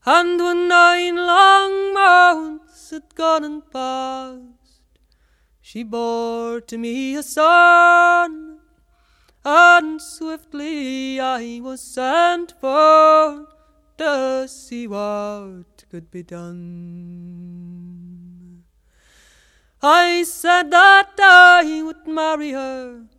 And when 9 long months had gone and passed, she bore to me a son, and swiftly I was sent for to see what could be done. I said that I would marry her,